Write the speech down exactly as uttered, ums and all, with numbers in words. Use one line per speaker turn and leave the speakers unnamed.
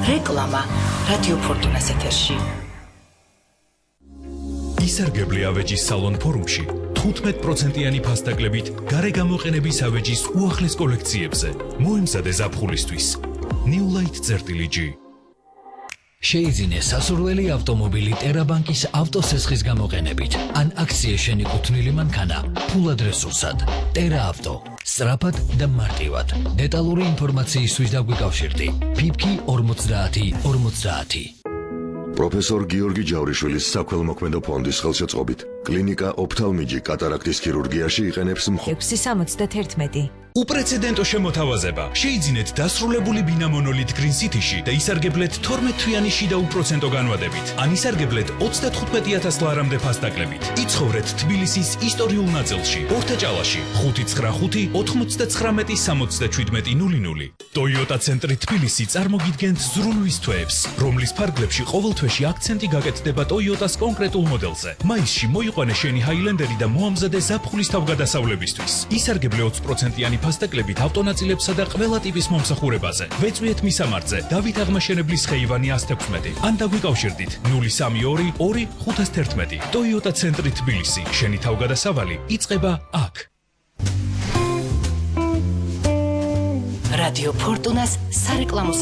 რეკლამა რადიო ფორტუნას ეთერში.
ისარგებლე ავეჯის სალონ ფორუმში თხუთმეტ პროცენტიანი ფასდაკლებით გარე გამოყენების ავეჯის უახლეს კოლექციებზე. მოემზადე ზაფხულისთვის. New Light წერტილი.
შეიძინე სასურველი ავტომობილი ტერაბანკის ავტოსესხის გამოყენებით ან აქცია შენიკუთვნილი მანქანა ფულად რესურსად. Tera Auto. სწრაფად და მარტივად. დეტალური ინფორმაციისთვის დაგვიკავშირდი. ფიფკი ორმოცდაათი ორმოცდაათი.
პროფესორ გიორგი ჯავრიშვილის საქველმოქმედო ფონდის ხელშეწყობით კლინიკა ოფთალმიჯი კატარაქტის ქირურგიაში იყენებს
ექვსი სამოცდაათი.
უპრეცედენტო შემოთავაზება. შეიძინეთ დასრულებული ბინა მონოლით Green City-ში და ისარგებლეთ თორმეტ თვიანი შიდა უპროცენტო განვადებით. ან ისარგებლეთ ოცდათხუთმეტი ათას ლარამდე ფასდაკლებით. იცხოვრეთ თბილისის ისტორიულ ნაწილში, ორთაჭალაში, ხუთი ცხრა ხუთი ოთხმოცდაცხრამეტი სამოცდაჩვიდმეტი ნული ნული. Toyota ცენტრი თბილისი წარმოგიდგენთ ზრუნვის თვეებს, რომლის ფარგლებში ყოველ თვეში აქცენტი გაკეთდება Toyota-ს კონკრეტულ მოდელზე. მაისში მოიყვანე შენი Highlander-ი და მოამზადე ზაფხულის თავგადასავლებისთვის. ისარგებლე ოცი პროცენტიანი ფასდაკლებით ავტონაწილებსა და ყველა ტიპის მომსახურებაზე. ვეწვიეთ მისამართზე დავით აღმაშენებლის ხეივანი ათას თექვსმეტი. ან დაგვიკავშირდით ნული სამი ორი ორი ხუთას თერთმეტი. Toyota ცენტრი თბილისი. შენი თავგადასავალი იწყება აქ.
რადიო ფორტუნას სარეკლამო